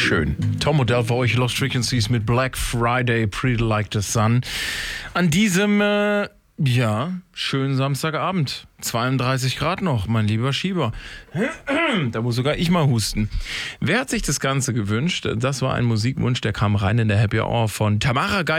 schön. Tom Odell für euch, Lost Frequencies mit Black Friday, Pretty Like the Sun. An diesem, schönen Samstagabend. 32 Grad noch, mein lieber Schieber. Da muss sogar ich mal husten. Wer hat sich das Ganze gewünscht? Das war ein Musikwunsch, der kam rein in der Happy Hour von Tamara Geis.